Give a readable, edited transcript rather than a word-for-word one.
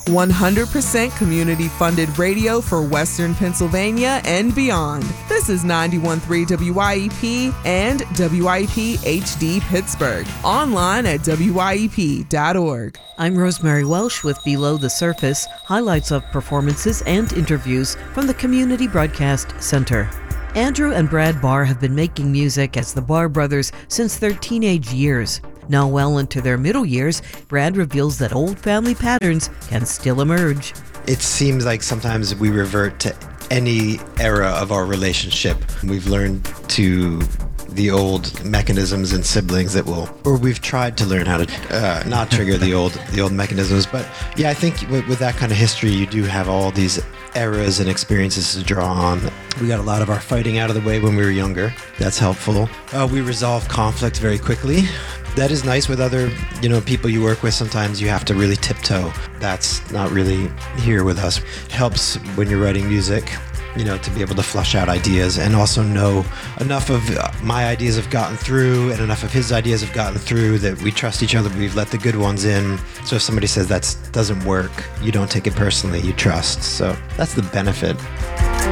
100% community-funded radio for Western Pennsylvania and beyond. This is 91.3 WYEP and WYEP HD Pittsburgh. Online at WYEP.org. I'm Rosemary Welsh with Below the Surface, highlights of performances and interviews from the Community Broadcast Center. Andrew and Brad Barr have been making music as the Barr Brothers since their teenage years. Now well into their middle years, Brad reveals that old family patterns can still emerge. It seems like sometimes we revert to any era of our relationship. We've learned to the old mechanisms and siblings that or we've tried to learn how to not trigger the old mechanisms. But yeah, I think with that kind of history, you do have all these eras and experiences to draw on. We got a lot of our fighting out of the way when we were younger. That's helpful. We resolve conflict very quickly. That is nice with other, people you work with. Sometimes you have to really tiptoe. That's not really here with us. It helps when you're writing music, to be able to flush out ideas and also know enough of my ideas have gotten through and enough of his ideas have gotten through that we trust each other. We've let the good ones in. So if somebody says that doesn't work, you don't take it personally, you trust. So that's the benefit.